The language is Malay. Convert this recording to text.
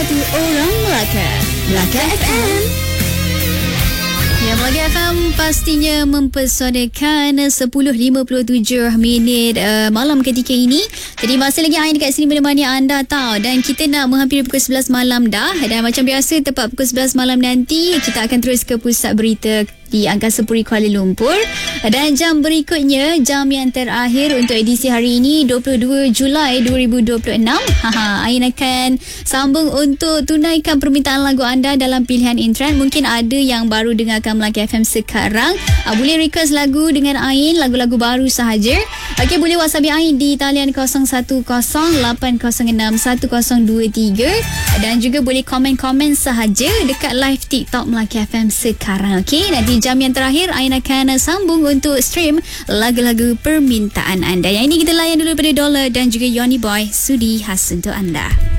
Satu Orang Melaka, Melaka FM. Ya, Melaka FM pastinya mempesonakan 10.57 malam ketika ini. Jadi masih lagi Ain dekat sini menemani anda tau. Dan kita nak menghampiri pukul 11 malam dah. Dan macam biasa tepat pukul 11 malam nanti kita akan terus ke pusat berita di Angkasa Puri Kuala Lumpur. Dan jam berikutnya, jam yang terakhir untuk edisi hari ini 22 Julai 2026. Ain akan sambung untuk tunaikan permintaan lagu anda dalam pilihan Intrend. Mungkin ada yang baru dengarkan Melaka FM sekarang, boleh request lagu dengan Ain, lagu-lagu baru sahaja. Okey, boleh WhatsApp Ain di talian 0108061023 dan juga boleh komen-komen sahaja dekat live TikTok Melaka FM sekarang. Okey, nanti jam yang terakhir Ain akan sambung untuk stream lagu-lagu permintaan anda. Yang ini kita layan dulu pada Dollar dan juga Yoni Boy, Sudi khas untuk anda.